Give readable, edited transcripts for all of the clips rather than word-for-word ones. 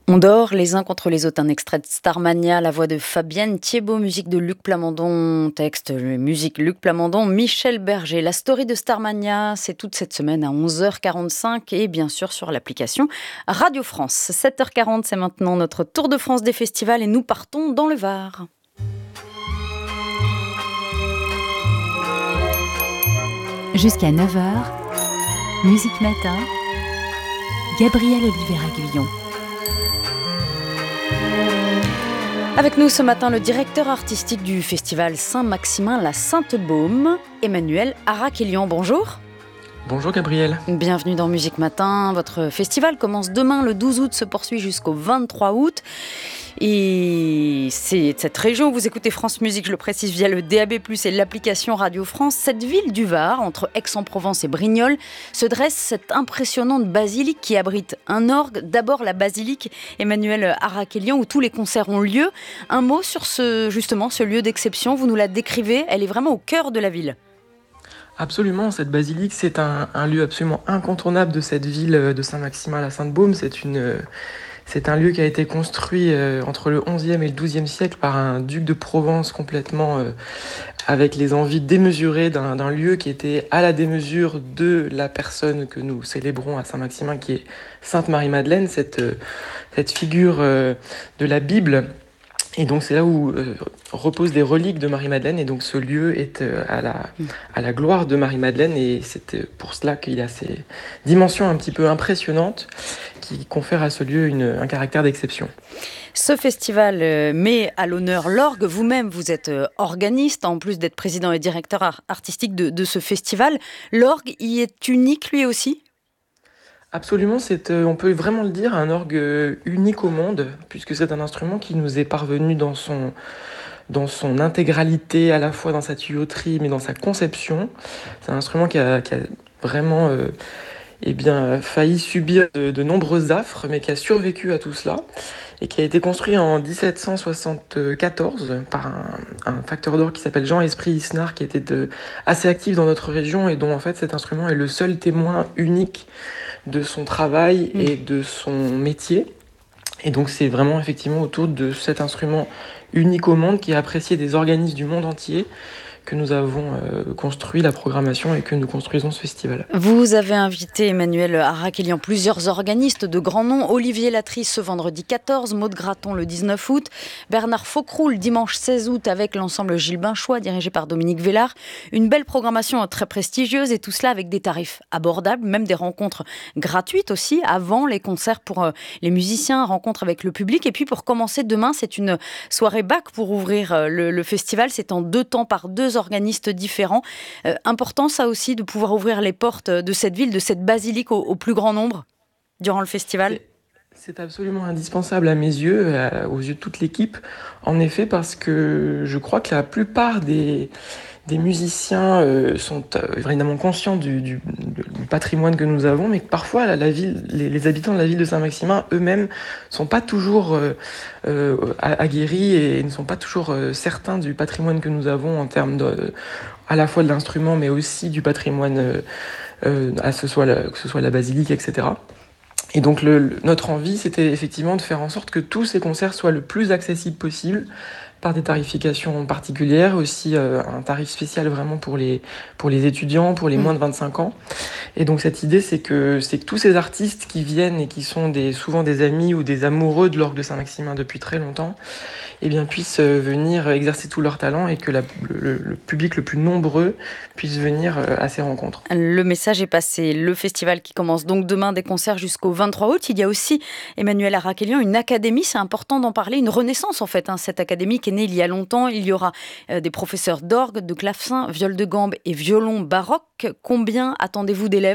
On dort les uns contre les autres, un extrait de Starmania, la voix de Fabienne Thiebaud, musique de Luc Plamondon, texte, musique Luc Plamondon, Michel Berger. La story de Starmania, c'est toute cette semaine à 11h45 et bien sûr sur l'application Radio France. 7h40, c'est maintenant notre tour de France des festivals et nous partons dans le Var. Jusqu'à 9h, Musique Matin, Gabriel Olivier-Aguillon. Avec nous ce matin, le directeur artistique du festival Saint-Maximin La Sainte-Baume, Emmanuel Arakelian. Bonjour. Bonjour Gabriel. Bienvenue dans Musique Matin. Votre festival commence demain, le 12 août, se poursuit jusqu'au 23 août. Et c'est cette région où vous écoutez France Musique, je le précise, via le DAB+, et l'application Radio France. Cette ville du Var, entre Aix-en-Provence et Brignoles, se dresse cette impressionnante basilique qui abrite un orgue. D'abord la basilique Emmanuel Arakelian, où tous les concerts ont lieu. Un mot sur ce lieu d'exception, vous nous la décrivez, elle est vraiment au cœur de la ville. Absolument, cette basilique, c'est un lieu absolument incontournable de cette ville de Saint-Maximin la Sainte-Baume. C'est un lieu qui a été construit entre le XIe et le XIIe siècle par un duc de Provence complètement avec les envies démesurées d'un lieu qui était à la démesure de la personne que nous célébrons à Saint-Maximin, qui est Sainte Marie-Madeleine, cette figure de la Bible. Et donc c'est là où reposent des reliques de Marie-Madeleine, et donc ce lieu est à la gloire de Marie-Madeleine, et c'est pour cela qu'il a ces dimensions un petit peu impressionnantes qui confèrent à ce lieu un caractère d'exception. Ce festival met à l'honneur l'orgue. Vous-même, vous êtes organiste, en plus d'être président et directeur artistique de ce festival. L'orgue y est unique lui aussi ? Absolument, on peut vraiment le dire, un orgue unique au monde, puisque c'est un instrument qui nous est parvenu dans son intégralité, à la fois dans sa tuyauterie, mais dans sa conception. C'est un instrument qui a vraiment failli subir de nombreux affres, mais qui a survécu à tout cela, et qui a été construit en 1774 par un facteur d'orgue qui s'appelle Jean-Esprit Isnard, qui était assez actif dans notre région, et dont en fait cet instrument est le seul témoin unique de son travail et de son métier. Et donc c'est vraiment effectivement autour de cet instrument unique au monde qui est apprécié des organismes du monde entier que nous avons construit la programmation et que nous construisons ce festival. Vous avez invité Emmanuel Arakelian plusieurs organistes de grands noms. Olivier Latrice ce vendredi 14, Maud Graton le 19 août, Bernard Faucroux le dimanche 16 août avec l'ensemble Gilles Binchois dirigé par Dominique Vélard. Une belle programmation très prestigieuse et tout cela avec des tarifs abordables, même des rencontres gratuites aussi avant les concerts pour les musiciens, rencontres avec le public. Et puis pour commencer demain, c'est une soirée bac pour ouvrir le festival. C'est en 2 temps par 2 organistes différents. Important ça aussi de pouvoir ouvrir les portes de cette ville, de cette basilique au plus grand nombre durant le festival. C'est absolument indispensable à mes yeux, aux yeux de toute l'équipe, en effet, parce que je crois que la plupart des musiciens sont évidemment conscients du patrimoine que nous avons, mais que parfois les habitants de la ville de Saint-Maximin eux-mêmes sont pas toujours aguerris et ne sont pas toujours certains du patrimoine que nous avons en termes à la fois de l'instrument, mais aussi du patrimoine, que ce soit la basilique, etc. Et donc notre envie, c'était effectivement de faire en sorte que tous ces concerts soient le plus accessibles possible, par des tarifications particulières, aussi un tarif spécial vraiment pour les étudiants, pour les moins de 25 ans. Et donc cette idée, c'est que tous ces artistes qui viennent et qui sont souvent des amis ou des amoureux de l'orgue de Saint-Maximin depuis très longtemps, eh bien, puissent venir exercer tout leur talent et que le public le plus nombreux puisse venir à ces rencontres. Le message est passé. Le festival qui commence donc demain, des concerts jusqu'au 23 août. Il y a aussi, Emmanuel Arakelian, une académie, c'est important d'en parler, une renaissance en fait. Cette académie qui est née il y a longtemps. Il y aura des professeurs d'orgue, de clavecin, viol de gambe et violon baroque. Combien attendez-vous d'élèves ?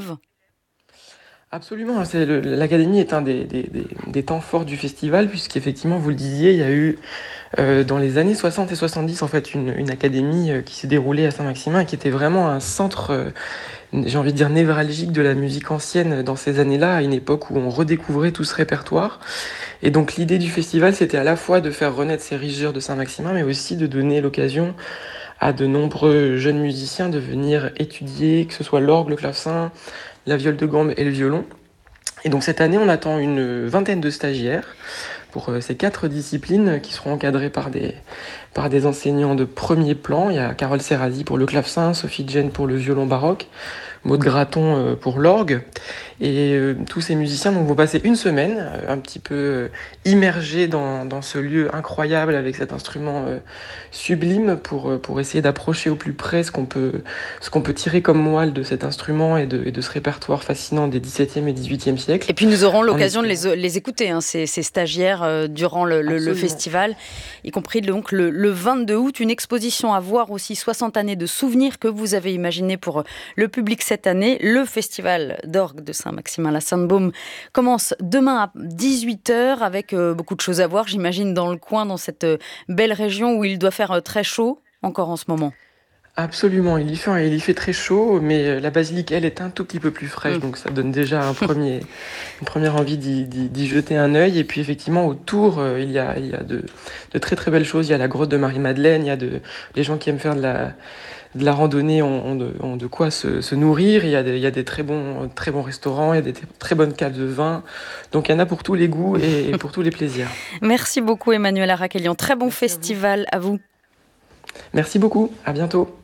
Absolument, l'académie est un des temps forts du festival, puisqu'effectivement, vous le disiez, il y a eu dans les années 60 et 70 en fait une académie qui s'est déroulée à Saint-Maximin, qui était vraiment un centre, j'ai envie de dire névralgique de la musique ancienne dans ces années-là, à une époque où on redécouvrait tout ce répertoire. Et donc l'idée du festival, c'était à la fois de faire renaître ces rigueurs de Saint-Maximin, mais aussi de donner l'occasion à de nombreux jeunes musiciens de venir étudier, que ce soit l'orgue, le clavecin, la viole de gambe et le violon. Et donc cette année, on attend une vingtaine de stagiaires pour ces 4 disciplines qui seront encadrées par des enseignants de premier plan. Il y a Carole Serrasi pour le clavecin, Sophie Jen pour le violon baroque, Maud Graton pour l'orgue. Et tous ces musiciens donc, vont passer une semaine un petit peu immergés dans ce lieu incroyable avec cet instrument sublime pour essayer d'approcher au plus près ce qu'on peut tirer comme moelle de cet instrument et de ce répertoire fascinant des XVIIe et XVIIIe siècles. Et puis nous aurons l'occasion de les écouter, ces stagiaires, durant le festival, y compris donc le 22 août. Une exposition à voir aussi, 60 années de souvenirs que vous avez imaginé pour le public cette année. Le festival d'orgue de Saint-Maximin la Sainte-Baume commence demain à 18h avec beaucoup de choses à voir, j'imagine, dans le coin, dans cette belle région où il doit faire très chaud encore en ce moment. Absolument, il y fait très chaud, mais la basilique, elle, est un tout petit peu plus fraîche, donc ça donne déjà une première envie d'y jeter un œil. Et puis effectivement, autour, il y a de très très belles choses. Il y a la grotte de Marie-Madeleine, les gens qui aiment faire de la randonnée ont de quoi se nourrir. Il y a des très bons restaurants, il y a des très bonnes caves de vin. Donc il y en a pour tous les goûts et pour tous les plaisirs. Merci beaucoup Emmanuel Arrakelian. Très bon Merci festival à vous. Merci beaucoup, à bientôt.